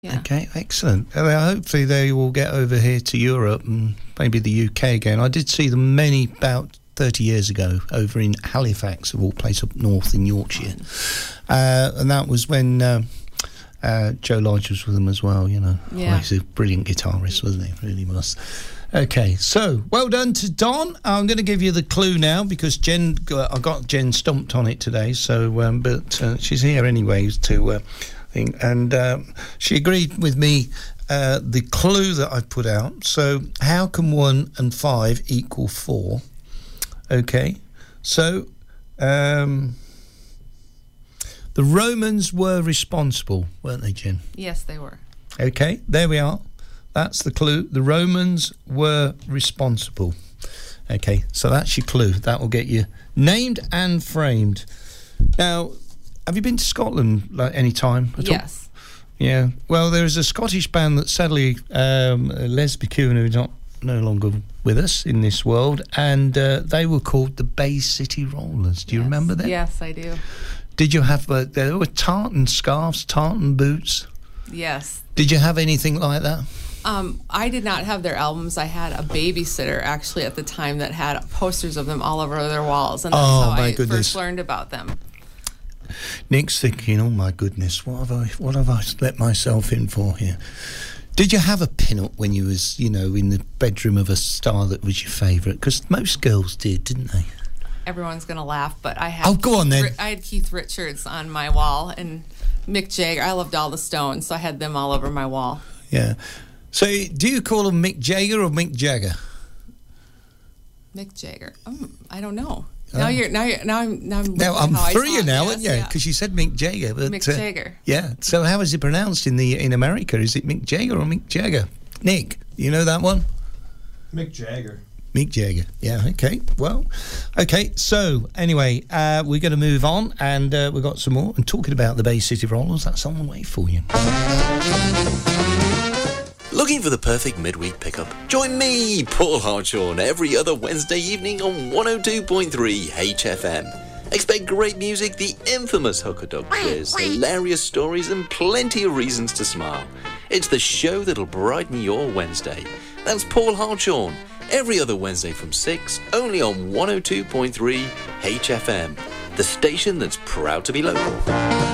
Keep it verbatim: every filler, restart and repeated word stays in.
Yeah. Okay, excellent. Well, hopefully they will get over here to Europe and maybe the U K again. I did see them many, about thirty years ago, over in Halifax, of all places, up north in Yorkshire. Uh, and that was when uh, uh, Joe Lodge was with them as well, you know. Yeah. Oh, he's a brilliant guitarist, wasn't he? Really was. Okay, so well done to Don. I'm going to give you the clue now because Jen, I got Jen stumped on it today. So, um, but uh, she's here anyways to uh, think, and um, she agreed with me. Uh, the clue that I put out. So, how can one and five equal four? Okay, so um, the Romans were responsible, weren't they, Jen? Yes, they were. Okay, there we are. That's the clue. The Romans were responsible. Okay, so that's your clue. That will get you named and framed. Now, have you been to Scotland like any time at Yes. all? Yeah. Well, there is a Scottish band that sadly, um, Les McEwen, who's not no longer with us in this world, and uh, they were called the Bay City Rollers. Do you Yes. remember them? Yes, I do. Did you have, uh, there were tartan scarves, tartan boots? Yes. Did you have anything like that? Um, I did not have their albums. I had a babysitter actually at the time that had posters of them all over their walls, and that's Oh, how my I goodness. first learned about them. Nick's thinking, oh my goodness, what have I what have I let myself in for here? Did you have a pin-up when you was, you know, in the bedroom of a star that was your favourite? Because most girls did, didn't they? Everyone's gonna laugh, but I had Oh, go on then. I had Keith Richards on my wall and Mick Jagger. I loved all the Stones, so I had them all over my wall. Yeah. So, do you call him Mick Jagger or Mick Jagger? Mick Jagger. Um, I don't know. Now you're now you're now I'm now I'm, Now I'm how I through saw you it. now, Yes, aren't you? yeah. Because you said Mick Jagger. But, Mick uh, Jagger. Yeah. So, how is it pronounced in the in America? Is it Mick Jagger or Mick Jagger? Nick, you know that one? Mick Jagger. Mick Jagger. Yeah, okay. Well, okay. So, anyway, uh, we're going to move on, and uh, we've got some more. And talking about the Bay City Rollers, that's on the way for you. Looking for the perfect midweek pickup? Join me, Paul Hartshorn, every other Wednesday evening on one oh two point three H F M. Expect great music, the infamous Hooker Dog quiz, hilarious stories, and plenty of reasons to smile. It's the show that'll brighten your Wednesday. That's Paul Hartshorn, every other Wednesday from six, only on one oh two point three H F M, the station that's proud to be local.